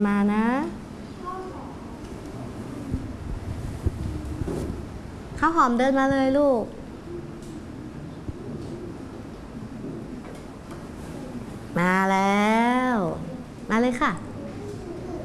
มานะข้าวหอมเดินมาเลยลูกมาแล้วมาเลยค่ะ